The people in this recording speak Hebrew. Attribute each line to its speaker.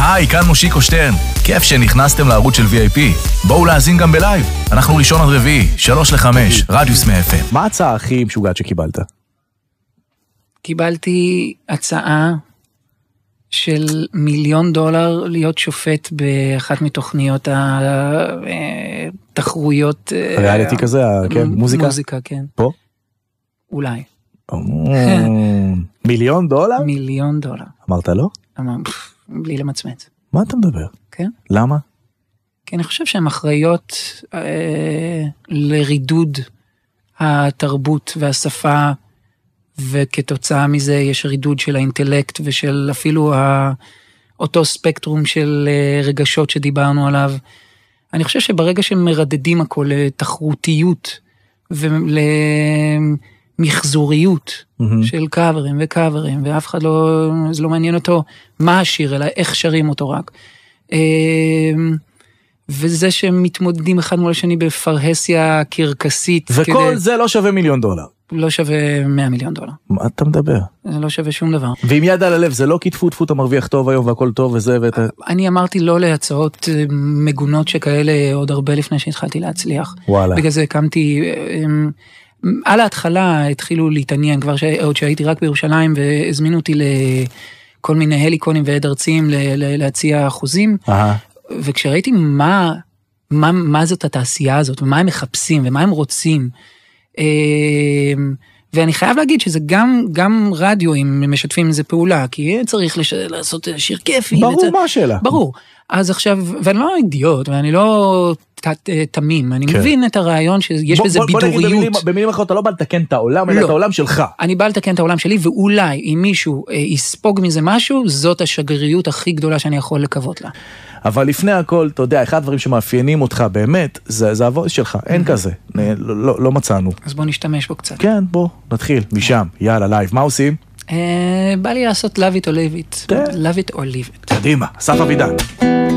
Speaker 1: היי, כאן מושיקו שטרן. כיף שנכנסתם לערוץ של VIP. בואו להאזין גם בלייב. אנחנו ראשון עד רביעי, 3-5, רדיוס מ-FM.
Speaker 2: מה ההצעה הכי משוגעת שקיבלת?
Speaker 3: קיבלתי הצעה של $1,000,000 להיות שופט באחת מתוכניות התחרויות.
Speaker 2: ריאליטי כזה, כן? מוזיקה?
Speaker 3: מוזיקה, כן.
Speaker 2: פה?
Speaker 3: אולי.
Speaker 2: $1,000,000?
Speaker 3: $1,000,000.
Speaker 2: אמרת לא?
Speaker 3: בלי למצמץ.
Speaker 2: מה אתה מדבר?
Speaker 3: כן.
Speaker 2: למה?
Speaker 3: כי אני חושב שהן אחראיות לרידוד התרבות והשפה, וכתוצאה מזה יש רידוד של האינטלקט ושל אפילו אותו ספקטרום של רגשות שדיברנו עליו. אני חושב שברגע שמרדדים הכל לתחרותיות ולמחזוריות של קאברים וקאברים, ואף אחד לא, זה לא מעניין אותו מה השיר, אלא איך שרים אותו רק. וזה שמתמודדים אחד מול השני בפרהסיה קרקסית.
Speaker 2: וכל זה לא שווה $1,000,000.
Speaker 3: לא שווה $100,000,000.
Speaker 2: מה אתה מדבר?
Speaker 3: זה לא שווה שום דבר.
Speaker 2: ועם יד על הלב, זה לא כתפו תפו, אתה מרוויח טוב היום והכל טוב וזה ואתה...
Speaker 3: אני אמרתי לא להצעות מגונות שכאלה עוד הרבה לפני שהתחלתי להצליח.
Speaker 2: וואלה.
Speaker 3: בגלל זה הקמתי, על ההתחלה התחילו להתעניין, כבר עוד שהייתי רק בירושלים, והזמינו אותי לכל מיני הליקונים ועד ארציים להציע אחוזים, וכשראיתי מה זאת התעשייה הזאת, ומה הם מחפשים, ומה הם רוצים, ואני חייב להגיד שזה גם רדיו אם משתפים איזה פעולה, כי צריך לעשות שיר כיפי.
Speaker 2: ברור, מה השאלה?
Speaker 3: ברור. אז עכשיו, ואני לא אידיוט, ואני לא תמים, אני מבין את הרעיון שיש בזה בידוריות.
Speaker 2: בוא נגיד במילים אחרות, אתה לא בא לתקן את העולם, אלא את העולם שלך.
Speaker 3: אני בא לתקן את העולם שלי, ואולי אם מישהו יספוג מזה משהו, זאת השגריריות הכי גדולה שאני יכול לקוות לה.
Speaker 2: אבל לפני הכל, אתה יודע, אחד הדברים שמאפיינים אותך באמת, זה הוויס שלך, אין כזה, לא מצאנו.
Speaker 3: אז בוא נשתמש בו קצת.
Speaker 2: כן, בוא, נתחיל, משם, יאללה, לייב, מה עושים?
Speaker 3: בא לי לעשות love it or leave it. love it or leave it.
Speaker 2: קדימה, אסף אבידן.